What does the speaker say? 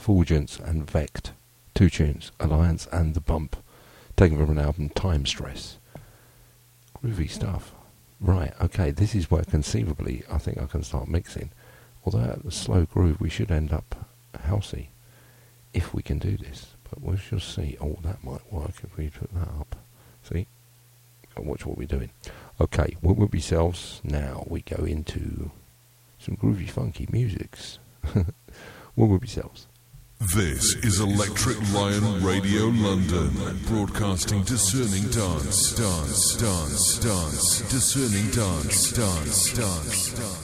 Fulgence and Vect. 2 tunes, Alliance and The Bump, taken from an album Time Stress. Groovy stuff. Right, okay, this is where conceivably I think I can start mixing. Although at the slow groove we should end up housey, if we can do this. But we shall see. Oh, that might work if we put that up. See? Watch what we're doing. Okay, what would be selves? Now we go into some groovy funky musics. What would be selves? This is Electric Lion Radio London, broadcasting discerning dance, discerning dance.